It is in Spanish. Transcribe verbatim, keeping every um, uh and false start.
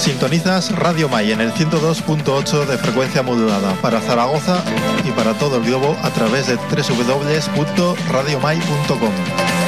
Sintonizas Radio Mai en el ciento dos punto ocho de frecuencia modulada para Zaragoza y para todo el globo a través de doble u doble u doble u punto radio mai punto com.